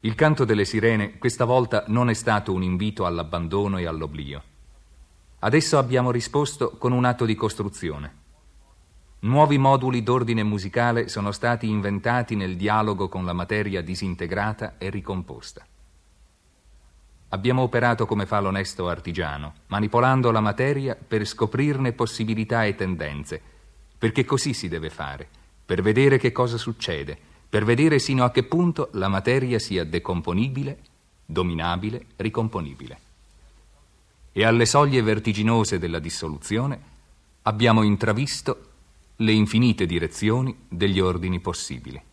Il canto delle sirene questa volta non è stato un invito all'abbandono e all'oblio. Ad esso abbiamo risposto con un atto di costruzione. Nuovi moduli d'ordine musicale sono stati inventati nel dialogo con la materia disintegrata e ricomposta. Abbiamo operato come fa l'onesto artigiano, manipolando la materia per scoprirne possibilità e tendenze, perché così si deve fare, per vedere che cosa succede, per vedere sino a che punto la materia sia decomponibile, dominabile, ricomponibile. E alle soglie vertiginose della dissoluzione abbiamo intravisto le infinite direzioni degli ordini possibili.